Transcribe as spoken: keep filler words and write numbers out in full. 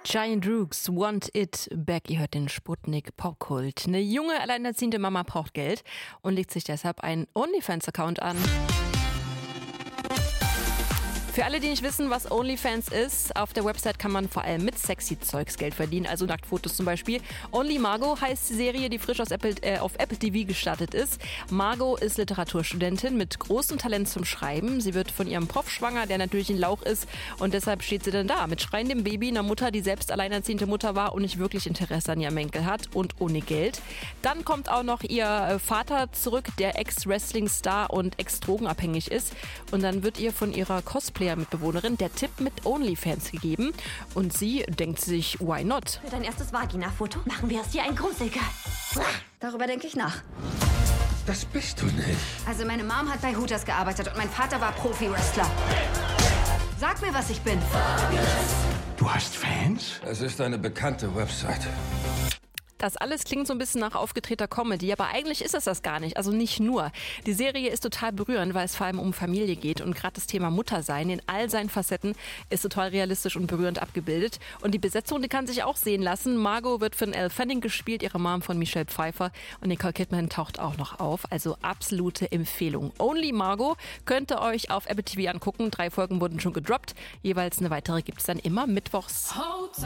Giant Rooks, Want It Back. Ihr hört den Sputnik Popkult. Eine junge, alleinerziehende Mama braucht Geld und legt sich deshalb einen OnlyFans-Account an. Für alle, die nicht wissen, was OnlyFans ist, auf der Website kann man vor allem mit sexy Zeugs Geld verdienen, also Nacktfotos zum Beispiel. Only Margot heißt die Serie, die frisch aus Apple, äh, auf Apple T V gestartet ist. Margot ist Literaturstudentin mit großem Talent zum Schreiben. Sie wird von ihrem Prof schwanger, der natürlich ein Lauch ist, und deshalb steht sie dann da mit schreiendem Baby, einer Mutter, die selbst alleinerziehende Mutter war und nicht wirklich Interesse an ihrem Enkel hat und ohne Geld. Dann kommt auch noch ihr Vater zurück, der Ex-Wrestling-Star und ex-drogenabhängig ist, und dann wird ihr von ihrer Cosplay Mitbewohnerin der Tipp mit OnlyFans gegeben und sie denkt sich, why not? Für dein erstes Vagina-Foto machen wir es dir ein Gruseliger. Darüber denke ich nach. Das bist du nicht. Also meine Mom hat bei Hooters gearbeitet und mein Vater war Profi-Wrestler. Sag mir, was ich bin. Du hast Fans? Es ist eine bekannte Website. Das alles klingt so ein bisschen nach aufgedrehter Comedy, aber eigentlich ist es das gar nicht. Also nicht nur. Die Serie ist total berührend, weil es vor allem um Familie geht, und gerade das Thema Muttersein in all seinen Facetten ist total realistisch und berührend abgebildet. Und die Besetzung, die kann sich auch sehen lassen. Margot wird von Elle Fanning gespielt, ihre Mom von Michelle Pfeiffer, und Nicole Kidman taucht auch noch auf. Also absolute Empfehlung. Only Margot könnt ihr euch auf Apple T V angucken. Drei Folgen wurden schon gedroppt. Jeweils eine weitere gibt es dann immer mittwochs.